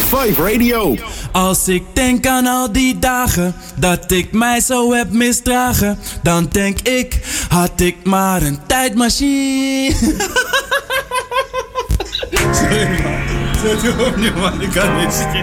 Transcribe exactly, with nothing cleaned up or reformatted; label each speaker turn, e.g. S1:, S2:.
S1: vijf Radio.
S2: Als ik denk aan al die dagen dat ik mij zo heb misdragen, dan denk ik, had ik maar een tijdmachine. Sorry man, zet je opnieuw man, ik kan niet.